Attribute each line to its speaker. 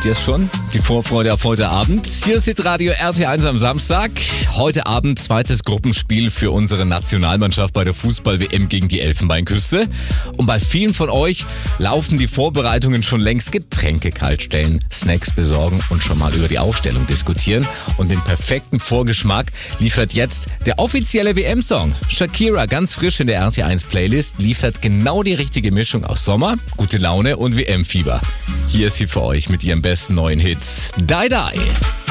Speaker 1: Spürt ihr es schon? Die Vorfreude auf heute Abend. Hier ist Hitradio RT1 am Samstag. Heute Abend zweites Gruppenspiel für unsere Nationalmannschaft bei der Fußball-WM gegen die Elfenbeinküste. Und bei vielen von euch laufen die Vorbereitungen schon längst. Getränke kaltstellen, Snacks besorgen und schon mal über die Aufstellung diskutieren. Und den perfekten Vorgeschmack liefert jetzt der offizielle WM-Song. Shakira, ganz frisch in der RT1-Playlist, liefert genau die richtige Mischung aus Sommer, gute Laune und WM-Fieber. Hier ist sie für euch mit ihrem besten neuen Hit, Die Die.